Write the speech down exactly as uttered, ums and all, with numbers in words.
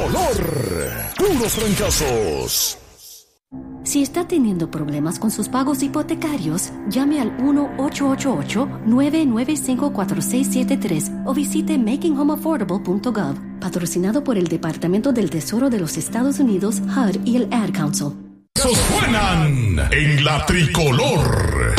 tricolor. Puros trancazos. Si está teniendo problemas con sus pagos hipotecarios, llame al uno ocho ocho ocho, nueve nueve cinco, cuatro seis siete tres o visite making home affordable punto gov, patrocinado por el Departamento del Tesoro de los Estados Unidos, H U D y el Ad Council. Suenan en la tricolor.